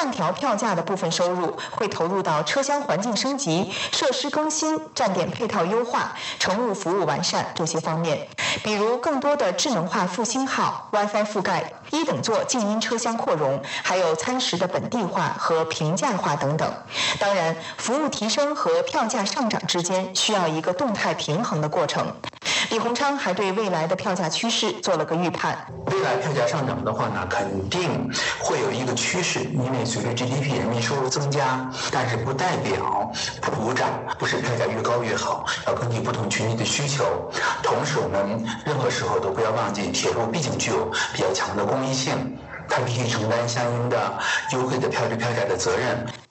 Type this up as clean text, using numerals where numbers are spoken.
上调票价的部分收入会投入到车厢环境升级、设施更新、站点配套优化、乘务服务完善这些方面，比如更多的智能化复兴号、WiFi 覆盖、1等座静音车厢扩容，还有餐食的本地化和平价化等等。当然，服务提升和票价上涨之间需要一个动态平衡的过程。李鸿昌还对未来的票价趋势做了个预判。 未来票价上涨的话呢，肯定会有一个趋势，因为随着 GDP 人民收入增加，但是不代表普涨，不是票价越高越好，要根据不同群体的需求。同时，我们任何时候都不要忘记，铁路毕竟具有比较强的公益性，它必须承担相应的优惠的票价的责任。